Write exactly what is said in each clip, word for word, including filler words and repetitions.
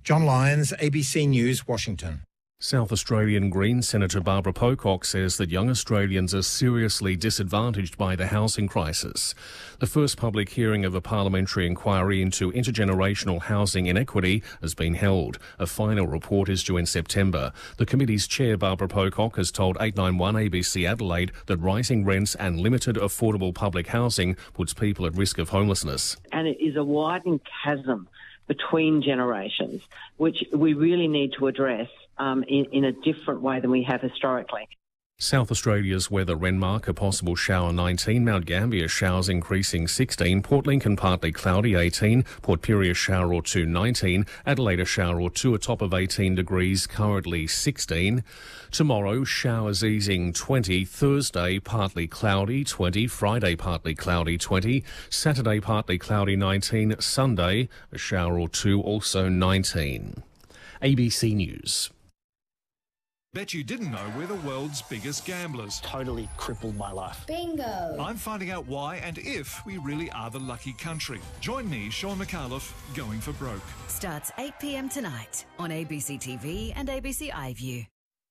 John Lyons, A B C News, Washington. South Australian Greens Senator Barbara Pocock says that young Australians are seriously disadvantaged by the housing crisis. The first public hearing of a parliamentary inquiry into intergenerational housing inequity has been held. A final report is due in September. The committee's chair, Barbara Pocock, has told eight nine one A B C Adelaide that rising rents and limited affordable public housing puts people at risk of homelessness. And it is a widening chasm between generations, which we really need to address um, in, in a different way than we have historically. South Australia's weather, Renmark, a possible shower nineteen, Mount Gambier showers increasing sixteen, Port Lincoln partly cloudy eighteen, Port Pirie a shower or two nineteen, Adelaide a shower or two, a top of eighteen degrees, currently sixteen. Tomorrow, showers easing twenty, Thursday partly cloudy twenty, Friday partly cloudy twenty, Saturday partly cloudy nineteen, Sunday a shower or two, also nineteen. A B C News. Bet you didn't know we're the world's biggest gamblers. Totally crippled my life. Bingo. I'm finding out why and if we really are the lucky country. Join me, Sean McAuliffe, Going for Broke. Starts eight p m tonight on A B C T V and A B C iView.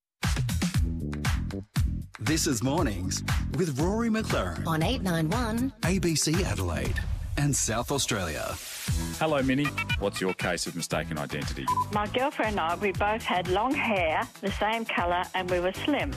This is Mornings with Rory McLaren On eight nine one. A B C Adelaide and South Australia. Hello, Minnie. What's your case of mistaken identity? My girlfriend and I, we both had long hair, the same colour, and we were slim.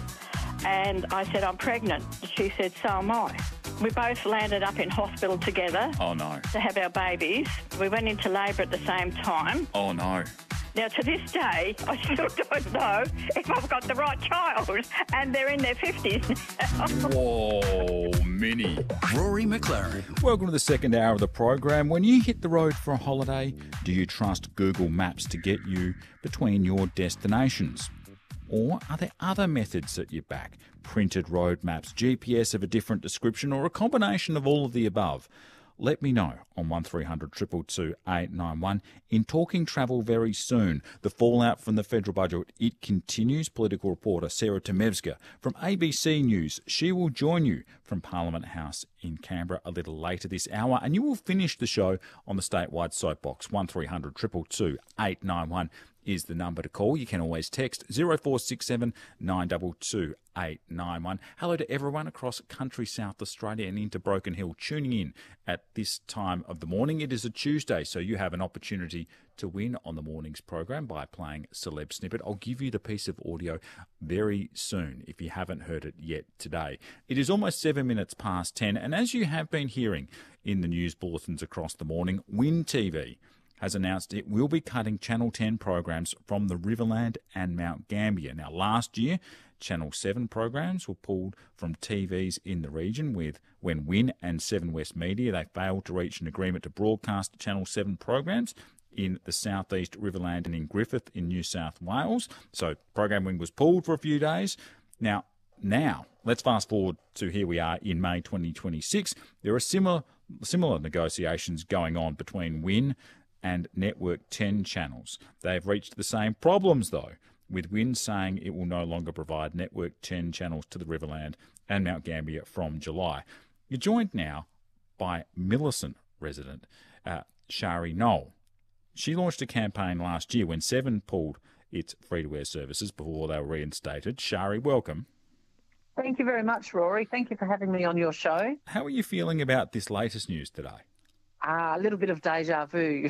And I said, I'm pregnant. She said, so am I. We both landed up in hospital together. Oh, no. To have our babies. We went into labour at the same time. Oh, no. Now, to this day, I still don't know if I've got the right child, and they're in their fifties now. Whoa, Minnie. Rory McLaren. Welcome to the second hour of the program. When you hit the road for a holiday, do you trust Google Maps to get you between your destinations? Or are there other methods at your back? Printed road maps, G P S of a different description, or a combination of all of the above? Let me know on one three hundred two two two eight nine one. In Talking Travel very soon, the fallout from the federal budget, it continues. Political reporter Sarah Temevska from A B C News. She will join you from Parliament House in Canberra a little later this hour, and you will finish the show on the statewide soapbox. one three hundred two two two eight nine one is the number to call. You can always text zero four six seven nine two two eight nine one. Hello to everyone across country South Australia and into Broken Hill tuning in at this time of the morning. It is a Tuesday, so you have an opportunity to win on the morning's program by playing Celeb Snippet. I'll give you the piece of audio very soon if you haven't heard it yet today. It is almost seven minutes past ten, and as you have been hearing in the news bulletins across the morning, Win T V has announced it will be cutting Channel ten programs from the Riverland and Mount Gambier. Now, last year, Channel seven programs were pulled from T Vs in the region with when Win and Seven West Media, they failed to reach an agreement to broadcast Channel seven programs in the southeast Riverland and in Griffith in New South Wales. So programming was pulled for a few days. Now, now let's fast forward to here we are in May twenty twenty-six. There are similar similar negotiations going on between Win and Network ten channels. They have reached the same problems, though, with Win saying it will no longer provide Network ten channels to the Riverland and Mount Gambier from July. You're joined now by Millicent resident uh, Shari Knoll. She launched a campaign last year when Seven pulled its free-to-air services before they were reinstated. Shari, welcome. Thank you very much, Rory. Thank you for having me on your show. How are you feeling about this latest news today? Ah, a little bit of deja vu.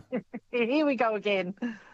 Here we go again.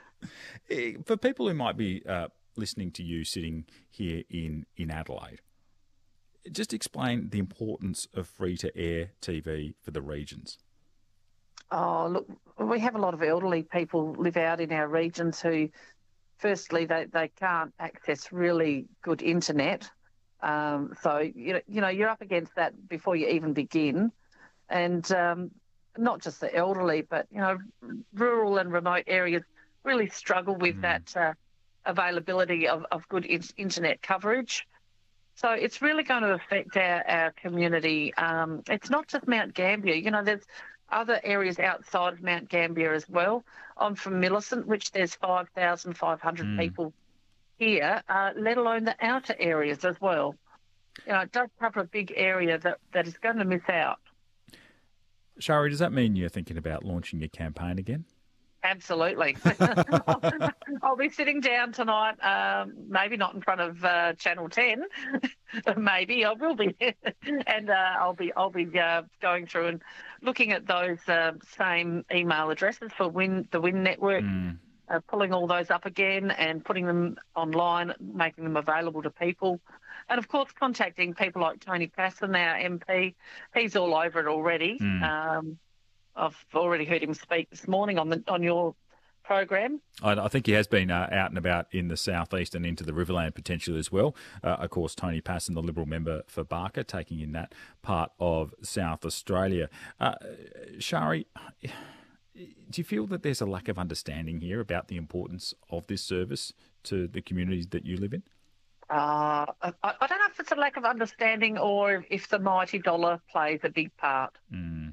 For people who might be uh, listening to you sitting here in, in Adelaide, just explain the importance of free-to-air T V for the regions. Oh, look, we have a lot of elderly people live out in our regions who, firstly, they, they can't access really good internet. Um, so, you know, you know, you're up against that before you even begin. And um, not just the elderly, but, you know, rural and remote areas really struggle with mm. that uh, availability of, of good in- internet coverage. So it's really going to affect our, our community. Um, it's not just Mount Gambier. You know, there's other areas outside of Mount Gambier as well. I'm from Millicent, which there's five thousand five hundred mm. people here, uh, let alone the outer areas as well. You know, it does cover a big area that, that is going to miss out. Shari, does that mean you're thinking about launching your campaign again? Absolutely. I'll, I'll be sitting down tonight, um, maybe not in front of uh, Channel ten, maybe I will be, and uh, I'll be I'll be uh, going through and looking at those uh, same email addresses for Win the Win Network, Mm. uh, pulling all those up again and putting them online, making them available to people. And, of course, contacting people like Tony Passon, our M P. He's all over it already. Mm. Um, I've already heard him speak this morning on the on your program. I, I think he has been uh, out and about in the southeast and into the Riverland potentially as well. Uh, of course, Tony Passon, the Liberal member for Barker, taking in that part of South Australia. Uh, Shari, do you feel that there's a lack of understanding here about the importance of this service to the communities that you live in? Uh, I, I don't know if it's a lack of understanding or if the mighty dollar plays a big part. Mm.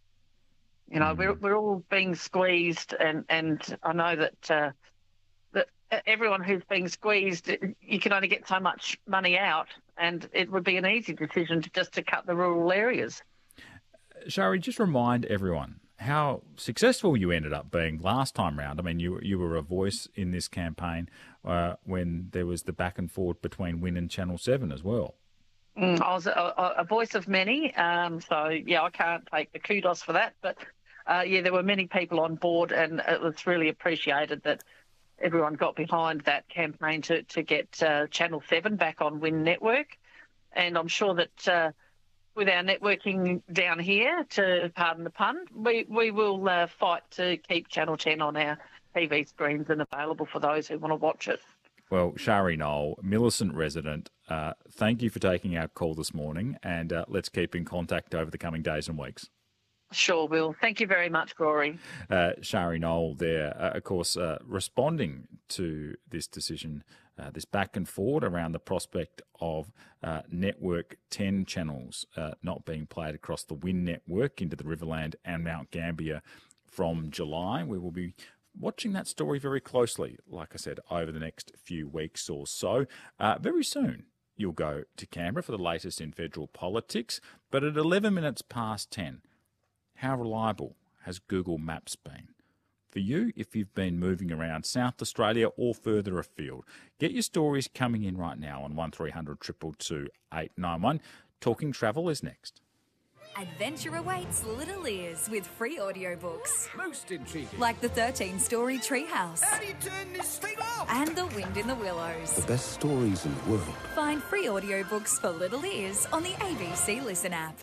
You know, Mm. we're we're all being squeezed, and, and I know that uh, that everyone who's being squeezed, you can only get so much money out, and it would be an easy decision to just to cut the rural areas. Shari, just remind everyone how successful you ended up being last time round. I mean, you you were a voice in this campaign uh, when there was the back and forth between Win and Channel seven as well. Mm, I was a, a, a voice of many, um, so yeah, I can't take the kudos for that, but uh, yeah, there were many people on board, and it was really appreciated that everyone got behind that campaign to to get uh, Channel seven back on Win Network, and I'm sure that uh, with our networking down here, to pardon the pun, we we will uh, fight to keep Channel ten on our T V screens and available for those who want to watch it. Well, Shari Knoll, Millicent resident, uh, thank you for taking our call this morning, and uh, let's keep in contact over the coming days and weeks. Sure, Will. Thank you very much, Rory. Uh, Shari Knoll there, uh, of course, uh, responding to this decision, uh, this back and forward around the prospect of uh, Network ten channels uh, not being played across the Win network into the Riverland and Mount Gambier from July. We will be watching that story very closely, like I said, over the next few weeks or so. Uh, very soon, you'll go to Canberra for the latest in federal politics, but at eleven minutes past ten, how reliable has Google Maps been? For you, if you've been moving around South Australia or further afield, get your stories coming in right now on one three hundred two two two eight nine one. Talking Travel is next. Adventure awaits Little Ears with free audiobooks. Most intriguing. Like the thirteen-story Treehouse. How do you turn this thing off? And The Wind in the Willows. The best stories in the world. Find free audiobooks for Little Ears on the A B C Listen app.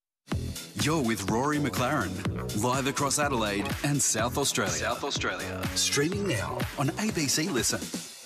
You're with Rory McLaren, live across Adelaide and South Australia. South Australia. Streaming now on A B C Listen.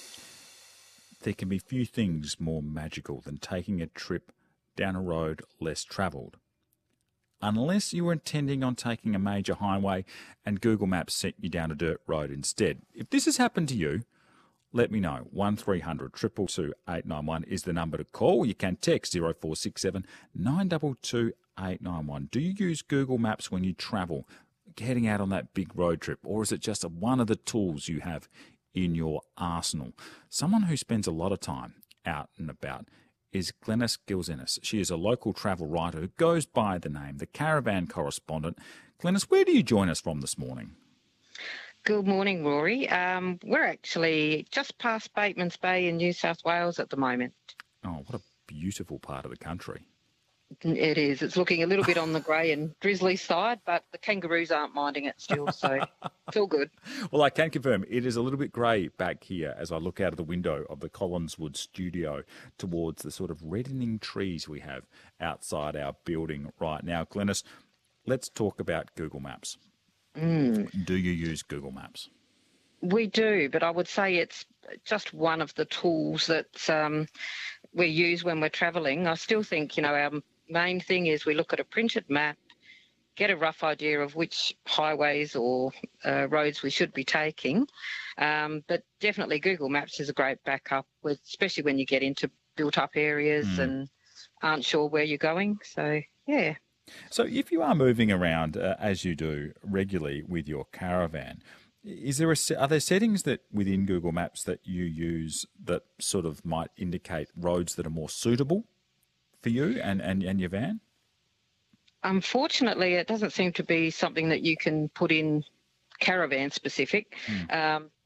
There can be few things more magical than taking a trip down a road less travelled. Unless you were intending on taking a major highway and Google Maps sent you down a dirt road instead. If this has happened to you, let me know. one three hundred two two two eight nine one is the number to call. You can text zero four six seven nine two two eight nine one. Do you use Google Maps when you travel, heading out on that big road trip, or is it just one of the tools you have in your arsenal? Someone who spends a lot of time out and about is Glenys Gilzenis. She is a local travel writer who goes by the name The Caravan Correspondent. Glenys, where do you join us from this morning? Good morning, Rory. Um, we're actually just past Bateman's Bay in New South Wales at the moment. Oh, what a beautiful part of the country. It is. It's looking a little bit on the grey and drizzly side, but the kangaroos aren't minding it still, so it's all good. Well, I can confirm it is a little bit grey back here as I look out of the window of the Collinswood studio towards the sort of reddening trees we have outside our building right now. Glenys, let's talk about Google Maps. Mm. Do you use Google Maps? We do, but I would say it's just one of the tools that um, we use when we're travelling. I still think, you know, our main thing is we look at a printed map, get a rough idea of which highways or uh, roads we should be taking. Um, but definitely Google Maps is a great backup, with, especially when you get into built-up areas mm. and aren't sure where you're going. So, yeah. So if you are moving around, uh, as you do regularly with your caravan, is there a, are there settings that within Google Maps that you use that sort of might indicate roads that are more suitable for you and, and, and your van? Unfortunately, it doesn't seem to be something that you can put in caravan specific. Mm. Um,